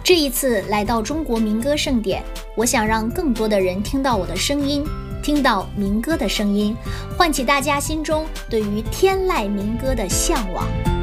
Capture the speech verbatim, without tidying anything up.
这一次来到中国民歌盛典，我想让更多的人听到我的声音，听到民歌的声音，唤起大家心中对于天籁民歌的向往。